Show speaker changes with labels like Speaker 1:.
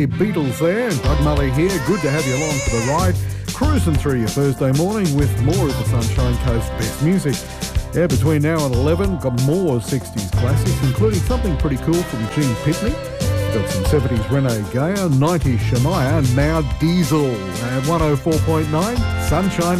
Speaker 1: the Beatles there, and Doug Mully here. Good to have you along for the ride. Cruising through your Thursday morning with more of the Sunshine Coast best music. Yeah, between now and 11, got more 60s classics, including something pretty cool from Gene Pitney. Got some 70s Renee Geyer, 90s Shania, and now Diesel at 104.9 Sunshine